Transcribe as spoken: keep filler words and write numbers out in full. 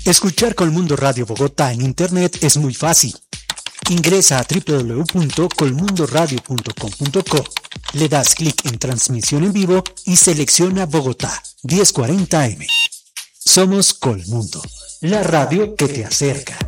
Escuchar Colmundo Radio Bogotá en internet es muy fácil. Ingresa a doble u doble u doble u punto colmundo radio punto com punto co, le das clic en transmisión en vivo y selecciona Bogotá diez cuarenta eme. Somos Colmundo, la radio que te acerca.